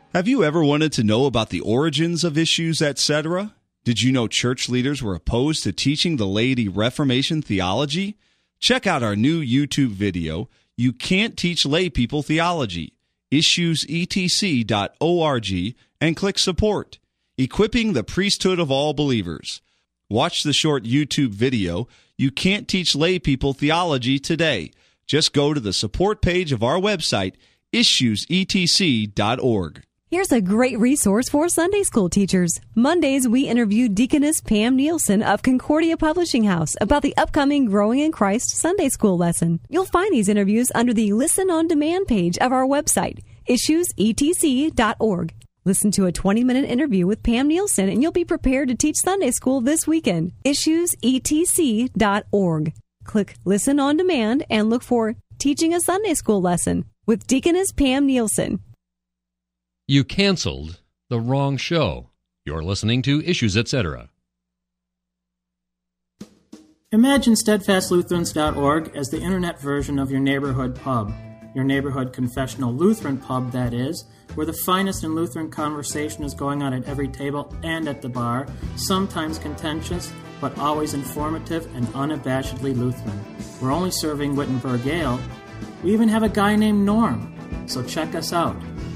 Have you ever wanted to know about the origins of issues, etc.? Did you know church leaders were opposed to teaching the laity Reformation theology? Check out our new YouTube video, You Can't Teach Lay People Theology, issuesetc.org, and click Support, Equipping the Priesthood of All Believers. Watch the short YouTube video, You Can't Teach Lay People Theology, today. Just go to the support page of our website, issuesetc.org. Here's a great resource for Sunday school teachers. Mondays, we interview Deaconess Pam Nielsen of Concordia Publishing House about the upcoming Growing in Christ Sunday school lesson. You'll find these interviews under the Listen on Demand page of our website, issuesetc.org. Listen to a 20-minute interview with Pam Nielsen, and you'll be prepared to teach Sunday school this weekend. issuesetc.org. Click Listen on Demand and look for Teaching a Sunday School Lesson with Deaconess Pam Nielsen. You canceled the wrong show. You're listening to Issues, Etc. Imagine SteadfastLutherans.org as the internet version of your neighborhood pub. Your neighborhood confessional Lutheran pub, that is, where the finest in Lutheran conversation is going on at every table and at the bar, sometimes contentious, but always informative and unabashedly Lutheran. We're only serving Wittenberg Ale. We even have a guy named Norm. So check us out,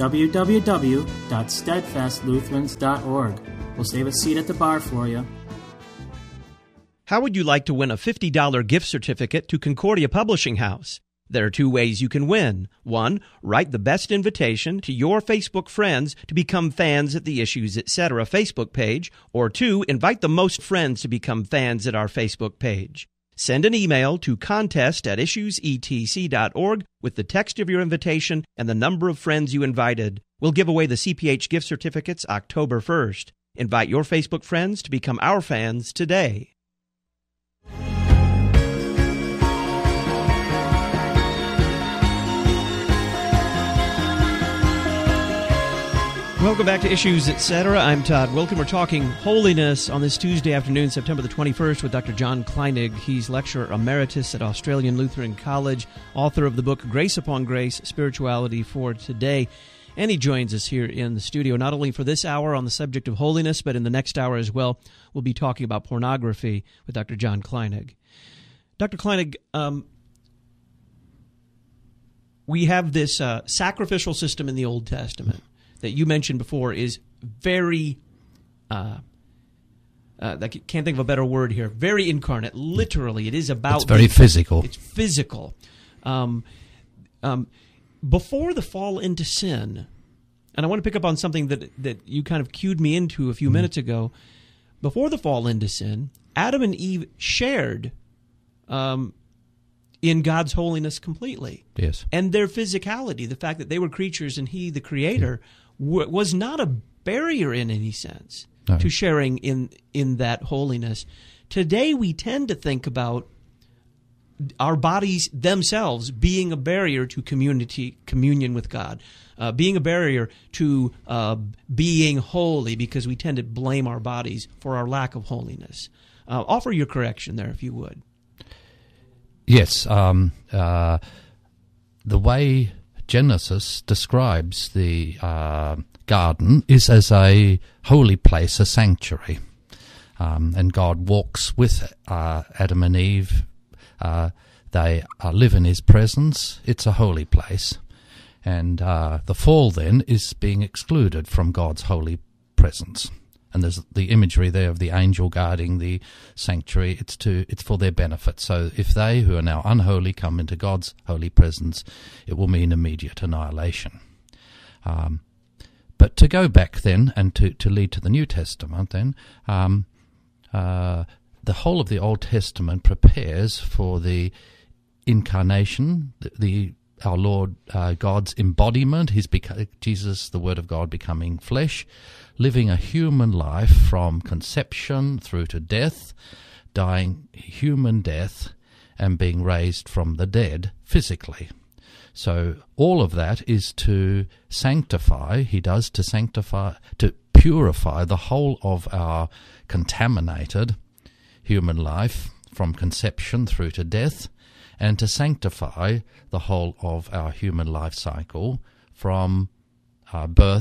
www.steadfastlutherans.org. We'll save a seat at the bar for you. How would you like to win a $50 gift certificate to Concordia Publishing House? There are two ways you can win. One, write the best invitation to your Facebook friends to become fans at the Issues Etc. Facebook page. Or two, invite the most friends to become fans at our Facebook page. Send an email to contest@issuesetc.org with the text of your invitation and the number of friends you invited. We'll give away the CPH gift certificates October 1st. Invite your Facebook friends to become our fans today. Welcome back to Issues, Etc. I'm Todd Wilken. We're talking holiness on this Tuesday afternoon, September the 21st, with Dr. John Kleinig. He's lecturer emeritus at Australian Lutheran College, author of the book Grace Upon Grace, Spirituality for Today. And he joins us here in the studio, not only for this hour on the subject of holiness, but in the next hour as well. We'll be talking about pornography with Dr. John Kleinig. Dr. Kleinig, we have this sacrificial system in the Old Testament that you mentioned before is very, I can't think of a better word here, very incarnate. Literally, it is about... It's very physical. It's physical. Before the fall into sin, and I want to pick up on something that you kind of cued me into a few minutes ago. Before the fall into sin, Adam and Eve shared in God's holiness completely. Yes. And their physicality, the fact that they were creatures and He, the Creator, was not a barrier in any sense to sharing in that holiness. Today we tend to think about our bodies themselves being a barrier to communion with God, being a barrier to being holy, because we tend to blame our bodies for our lack of holiness. Offer your correction there, if you would. Yes. The way Genesis describes the garden is as a holy place, a sanctuary. And God walks with Adam and Eve. They live in His presence. It's a holy place. And the fall then is being excluded from God's holy presence. And there's the imagery there of the angel guarding the sanctuary. It's for their benefit. So if they, who are now unholy, come into God's holy presence, it will mean immediate annihilation. But to go back then and to lead to the New Testament then, the whole of the Old Testament prepares for the incarnation, our Lord God's embodiment, Jesus, the Word of God, becoming flesh, living a human life from conception through to death, dying human death, and being raised from the dead physically. So all of that is to sanctify, He does to sanctify, to purify the whole of our contaminated human life from conception through to death, and to sanctify the whole of our human life cycle from birth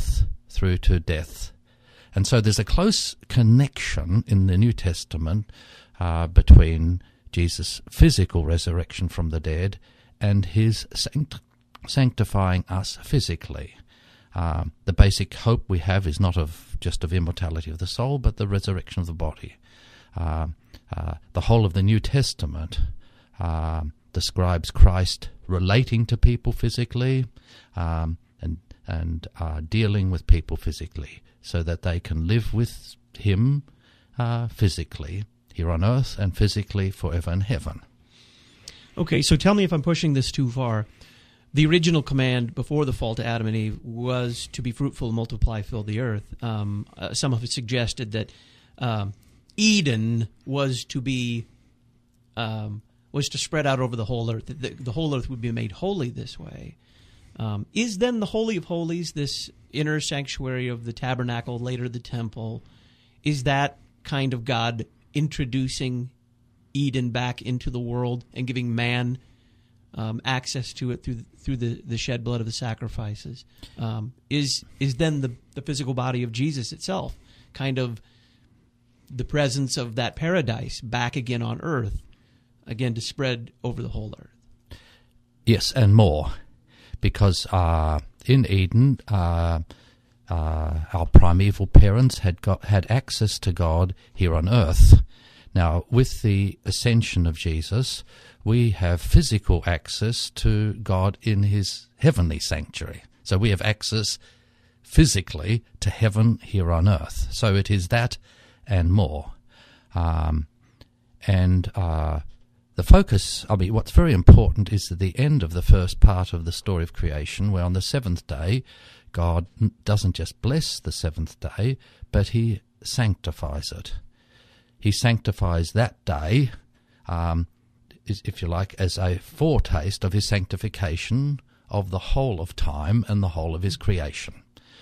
through to death. And so there's a close connection in the New Testament between Jesus' physical resurrection from the dead and his sanctifying us physically. The basic hope we have is not just of immortality of the soul, but the resurrection of the body. The whole of the New Testament describes Christ relating to people physically and dealing with people physically, so that they can live with him physically here on earth and physically forever in heaven. Okay, so tell me if I'm pushing this too far. The original command before the fall to Adam and Eve was to be fruitful, multiply, fill the earth. Some have suggested that Eden was to be was to spread out over the whole earth. The whole earth would be made holy this way. Is then the Holy of Holies, this inner sanctuary of the tabernacle, later the temple, is that kind of God introducing Eden back into the world and giving man access to it through the shed blood of the sacrifices? Is then the physical body of Jesus itself kind of the presence of that paradise back again on earth, again to spread over the whole earth? Yes, and more. Because in Eden, our primeval parents had access to God here on earth. Now, with the ascension of Jesus, we have physical access to God in his heavenly sanctuary. So we have access physically to heaven here on earth. So it is that and more. The focus, what's very important is at the end of the first part of the story of creation, where on the seventh day, God doesn't just bless the seventh day, but he sanctifies it. He sanctifies that day, if you like, as a foretaste of his sanctification of the whole of time and the whole of his creation.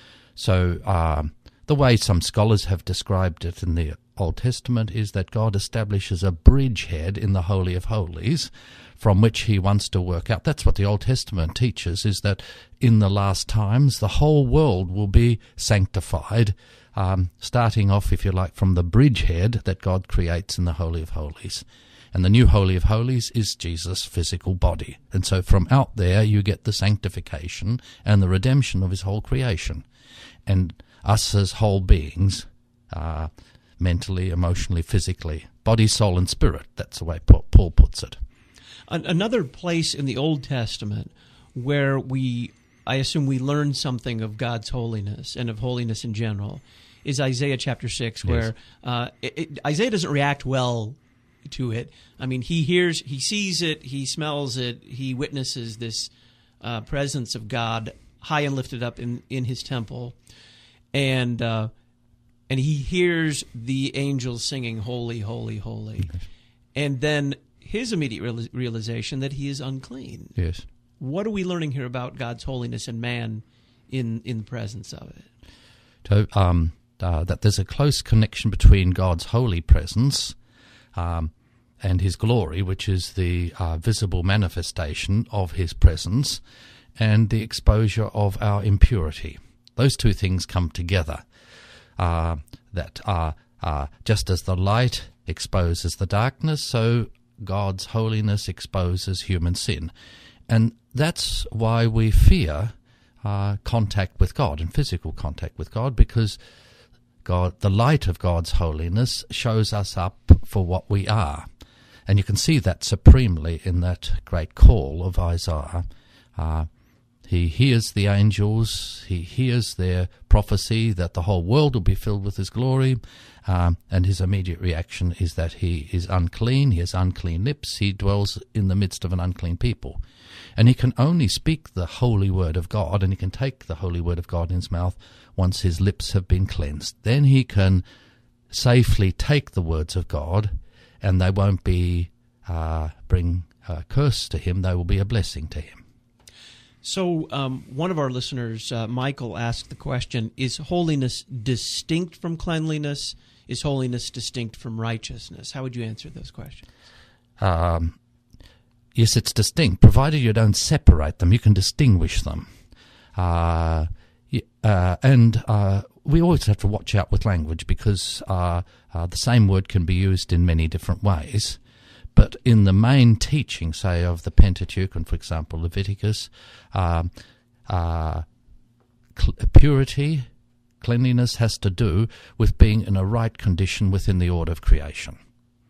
So the way some scholars have described it in the Old Testament is that God establishes a bridgehead in the Holy of Holies from which he wants to work out. That's what the Old Testament teaches, is that in the last times the whole world will be sanctified, starting off, if you like, from the bridgehead that God creates in the Holy of Holies. And the new Holy of Holies is Jesus' physical body. And so from out there you get the sanctification and the redemption of his whole creation. And us as whole beings, mentally, emotionally, physically, body, soul, and spirit. That's the way Paul puts it. Another place in the Old Testament where I assume we learn something of God's holiness and of holiness in general is Isaiah chapter 6, where Isaiah doesn't react well to it. I mean, he sees it, he smells it, he witnesses this presence of God high and lifted up in his temple, and he hears the angels singing, "Holy, holy, holy," and then his immediate realization that he is unclean. Yes. What are we learning here about God's holiness and man in the presence of it? So, that there's a close connection between God's holy presence and his glory, which is the visible manifestation of his presence, and the exposure of our impurity. Those two things come together. That just as the light exposes the darkness, so God's holiness exposes human sin. And that's why we fear contact with God and physical contact with God, because the light of God's holiness shows us up for what we are. And you can see that supremely in that great call of Isaiah. He hears the angels, he hears their prophecy that the whole world will be filled with his glory, and his immediate reaction is that he is unclean, he has unclean lips, he dwells in the midst of an unclean people. And he can only speak the holy word of God, and he can take the holy word of God in his mouth once his lips have been cleansed. Then he can safely take the words of God, and they won't bring a curse to him, they will be a blessing to him. So one of our listeners, Michael, asked the question, is holiness distinct from cleanliness? Is holiness distinct from righteousness? How would you answer those questions? Yes, it's distinct, provided you don't separate them. You can distinguish them. And we always have to watch out with language because the same word can be used in many different ways. But in the main teaching, say, of the Pentateuch and, for example, Leviticus, purity, cleanliness has to do with being in a right condition within the order of creation.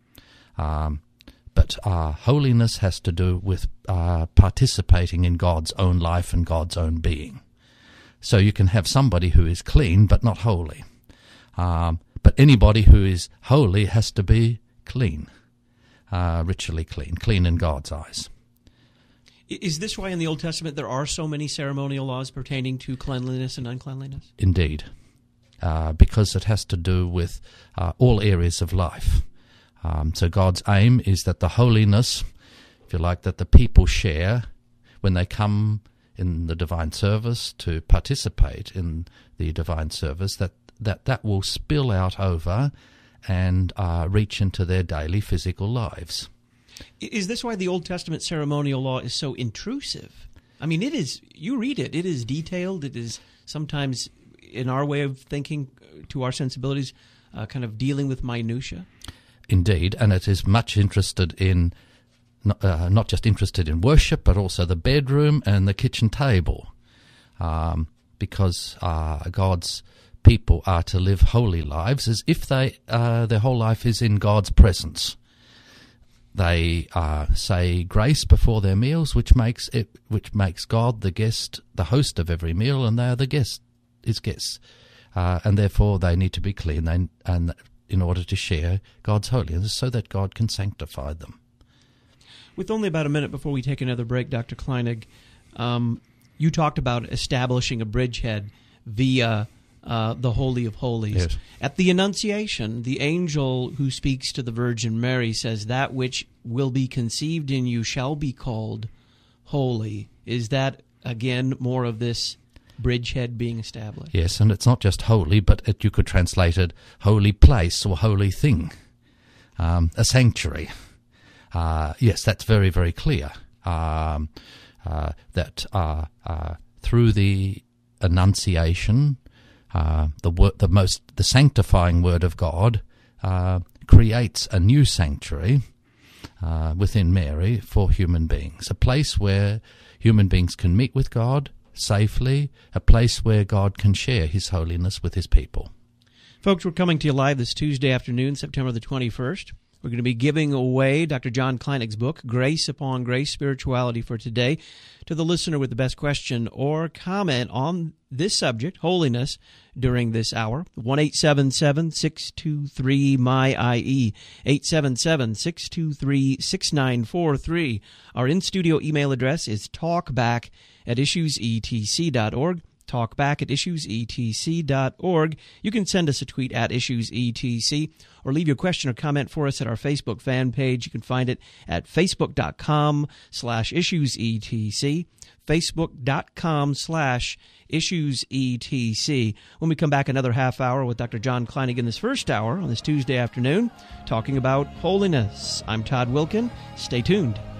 But holiness has to do with participating in God's own life and God's own being. So you can have somebody who is clean but not holy. But anybody who is holy has to be clean, ritually clean in God's eyes. Is this why in the Old Testament there are so many ceremonial laws pertaining to cleanliness and uncleanliness? Indeed, because it has to do with all areas of life. So God's aim is that the holiness, if you like, that the people share when they come in the divine service to participate in the divine service, that will spill out over and reach into their daily physical lives. Is this why the Old Testament ceremonial law is so intrusive? I mean, it is. You read it; it is detailed. It is sometimes, in our way of thinking, to our sensibilities, kind of dealing with minutia. Indeed, and it is much interested in. Not just interested in worship, but also the bedroom and the kitchen table, because God's people are to live holy lives as if their whole life is in God's presence. They say grace before their meals, which makes God the guest, the host of every meal, and they are his guests, and therefore they need to be clean, and in order to share God's holiness, so that God can sanctify them. With only about a minute before we take another break, Dr. Kleinig, you talked about establishing a bridgehead via the Holy of Holies. Yes. At the Annunciation, the angel who speaks to the Virgin Mary says, "That which will be conceived in you shall be called holy." Is that, again, more of this bridgehead being established? Yes, and it's not just holy, but you could translate it holy place or holy thing, a sanctuary. Yes, that's very, very clear. That through the Annunciation, the sanctifying Word of God creates a new sanctuary within Mary for human beings, a place where human beings can meet with God safely, a place where God can share His holiness with His people. Folks, we're coming to you live this Tuesday afternoon, September the 21st. We're going to be giving away Dr. John Kleinig's book, Grace Upon Grace, Spirituality for Today, to the listener with the best question or comment on this subject, holiness, during this hour. 1-877-623-MY-IE, 877-623-6943. Our in-studio email address is talkback@issuesetc.org. talkback@issuesetc.org. You can send us a tweet at issuesetc or leave your question or comment for us at our Facebook fan page. You can find it at facebook.com/issuesetc, facebook.com/issuesetc. When we come back, another half hour with Dr. John Kleinig in this first hour on this Tuesday afternoon, talking about holiness. I'm Todd Wilkin. Stay tuned.